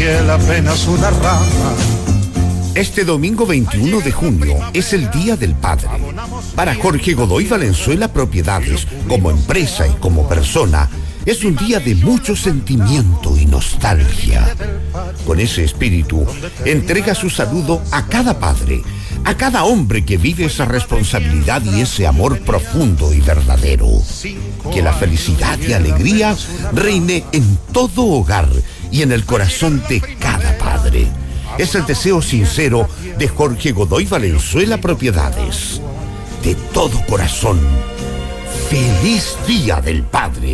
él apenas una rama. Este domingo 21 de junio es el Día del Padre. Para Jorge Godoy Valenzuela Propiedades, como empresa y como persona, es un día de mucho sentimiento y nostalgia. Con ese espíritu, entrega su saludo a cada padre, a cada hombre que vive esa responsabilidad y ese amor profundo y verdadero. Que la felicidad y alegría reine en todo hogar y en el corazón de cada padre. Es el deseo sincero de Jorge Godoy Valenzuela Propiedades. De todo corazón, ¡feliz Día del Padre!